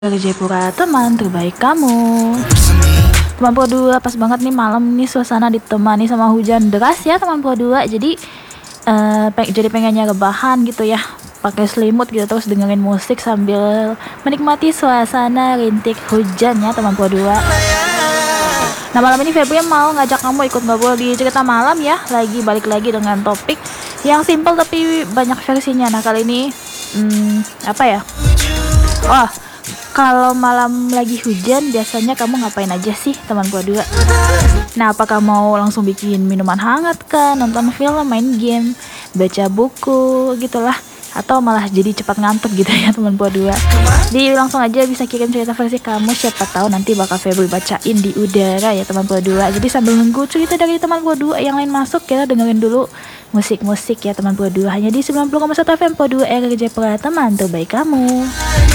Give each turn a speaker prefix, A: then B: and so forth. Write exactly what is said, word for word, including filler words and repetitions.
A: Dari Jayapura, teman terbaik kamu. Teman Pro dua, pas banget nih malam nih suasana ditemani sama hujan deras ya teman Pro dua. Jadi uh, pe jadi pengennya rebahan gitu ya, pakai selimut gitu terus dengerin musik sambil menikmati suasana rintik hujan ya teman Pro dua. Nah malam ini Febri mau ngajak kamu ikut ngobrol di cerita malam ya. Lagi balik lagi dengan topik yang simple tapi banyak versinya. Nah kali ini hmm, apa ya? Oh, kalau malam lagi hujan biasanya kamu ngapain aja sih teman Pro dua? Nah apakah mau langsung bikin minuman hangat kan, nonton film, main game, baca buku gitulah, atau malah jadi cepat ngantuk gitu ya teman Pro dua? Jadi langsung aja bisa kirim cerita versi kamu, siapa tahu nanti bakal Febri bacain di udara ya teman Pro dua. Jadi sambil nunggu cerita dari teman Pro dua yang lain masuk, kita dengerin dulu musik-musik ya teman Pro dua, hanya di sembilan puluh koma satu F M Pro dua R Jayapura, teman terbaik kamu.